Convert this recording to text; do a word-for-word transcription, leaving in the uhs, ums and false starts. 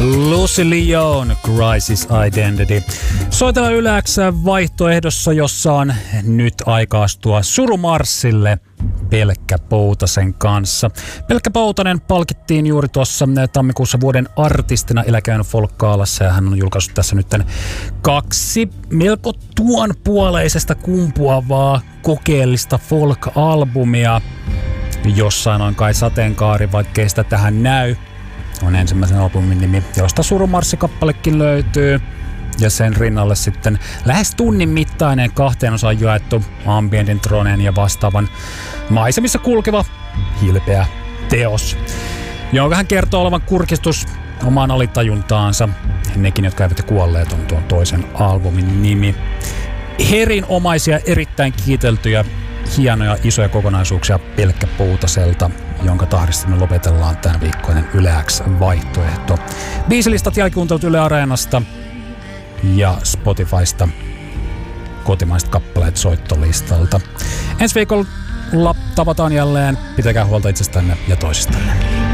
Lucy Lyon, Crisis Identity. Soitella Yläksä vaihtoehdossa, jossa on nyt aika astua surumarssille Pelkkä Poutasen kanssa. Pelkkä Poutanen palkittiin juuri tuossa tammikuussa vuoden artistina Eläköön Folkaalassa ja hän on julkaissut tässä nyt kaksi melko tuon puoleisesta kumpuavaa kokeellista folk-albumia. Jossain on kai Sateenkaari, vaikkei sitä tähän näy. On ensimmäisen albumin nimi, josta surumarssikappalekin löytyy. Ja sen rinnalle sitten lähes tunnin mittainen kahteen osaan jaettu ambientin, droneen ja vastaavan maisemissa kulkeva hilpeä teos, jonka hän kertoo olevan kurkistus omaan alitajuntaansa. Nekin, jotka eivät kuolleet, on tuon toisen albumin nimi. Herinomaisia, erittäin kiiteltyjä, hienoja, isoja kokonaisuuksia Pelkkä Poutaselta, jonka tahdista me lopetellaan tämän viikkoinen Yle X vaihtoehto. Biisilistat jälkikuuntelut Yle Areenasta ja Spotifysta kotimaiset kappaleet soittolistalta. Ensi viikolla tavataan jälleen. Pitäkää huolta itsestänne ja toisistanne.